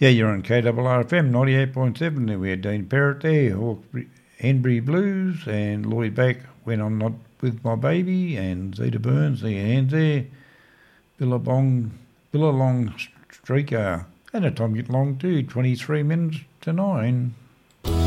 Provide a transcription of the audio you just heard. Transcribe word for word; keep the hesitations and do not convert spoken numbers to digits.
Yeah, you're on K R R F M ninety-eight point seven. We had Dean Perrott there, Hawkesbury, Henbury Blues, and Lloyd Beck when I'm not with my baby, and Zeta Burns, the hands there, Billabong, Billabong Streaker, and a Tom Long too, twenty-three minutes to nine.